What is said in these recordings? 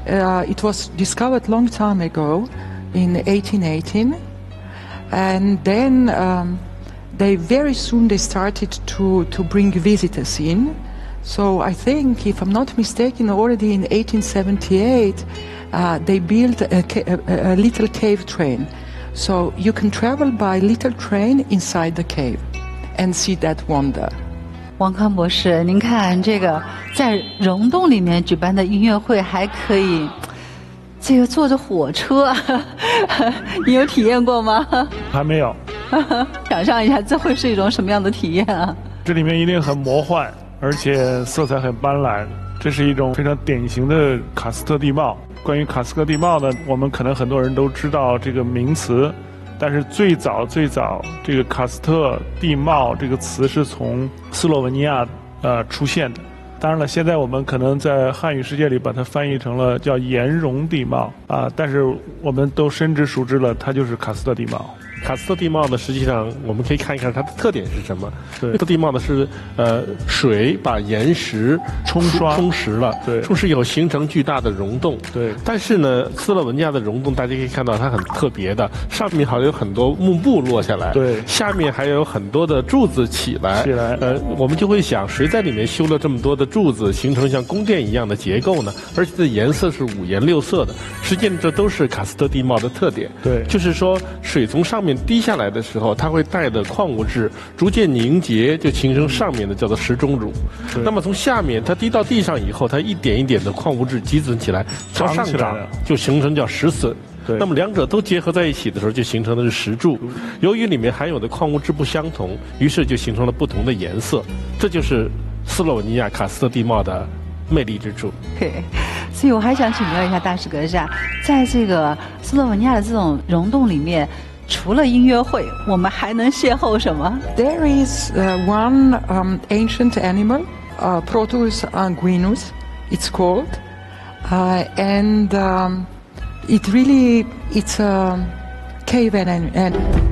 It was discovered long time ago, in 1818, and then they very soon they started to bring visitors in. So I think, if I'm not mistaken, already in 1878 they built a little cave train. So you can travel by little train inside the cave and see that wonder. 王康博士，您看这个在溶洞里面举办的音乐会，还可以这个坐着火车，你有体验过吗？ 还没有。 想象一下，这会是一种什么样的体验啊？ 这里面一定很魔幻，而且色彩很斑斓，这是一种非常典型的喀斯特地貌。关于喀斯特地貌呢，我们可能很多人都知道这个名词，但是最早这个喀斯特地貌这个词是从斯洛文尼亚出现的。当然了，现在我们可能在汉语世界里把它翻译成了叫岩溶地貌但是我们都深知熟知了，它就是喀斯特地貌。 喀斯特地貌呢，实际上我们可以看一看它的特点是什么。 对， 这个地貌呢是水把岩石充实了， 对， 充实以后形成巨大的溶洞。 对， 但是呢，斯洛文尼亚的溶洞大家可以看到它很特别的，上面好像有很多幕布落下来， 对， 下面还有很多的柱子起来。我们就会想，谁在里面修了这么多的柱子，形成像宫殿一样的结构呢？而且这颜色是五颜六色的，实际上这都是喀斯特地貌的特点。 对， 就是说水从上面滴下来的时候，它会带的矿物质逐渐凝结，就形成上面的叫做石钟乳。那么从下面它滴到地上以后，它一点一点的矿物质积攒起来，向上涨，就形成叫石笋。那么两者都结合在一起的时候，就形成的是石柱。由于里面含有的矿物质不相同，于是就形成了不同的颜色。这就是斯洛文尼亚喀斯特地貌的魅力之处。 对，所以我还想请教一下大师阁下，在这个斯洛文尼亚的这种溶洞里面，除了音乐会，我们还能邂逅什么 ？There is one ancient animal, Proteus anguinus, it's called, and it's a cave animal.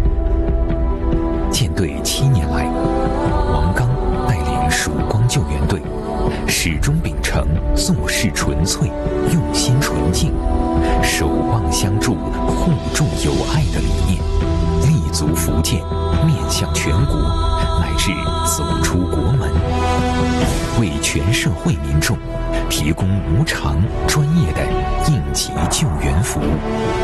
建队7年来，王刚带领曙光救援队，始终秉承做事纯粹、用心纯净、守望相助、互助友爱的理念，立足福建，面向全国，乃至走出国门，为全社会民众提供无偿、专业的应急救援服务。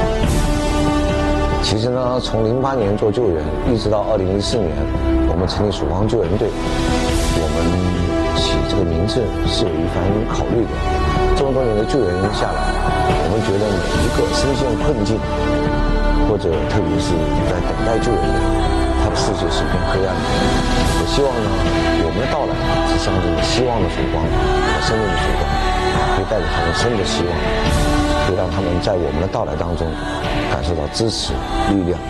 其实呢，从08年做救援，一直到2014年，我们成立曙光救援队，我们起这个名字是有一番考虑的。这么多年的救援下来，我们觉得每一个深陷困境，或者特别是在等待救援的，他的世界是一片黑暗的。我希望呢，我们的到来是象征着希望的曙光和生命的曙光，可以带给他们生的希望，可以让他们在我们的到来当中感受到支持、力量。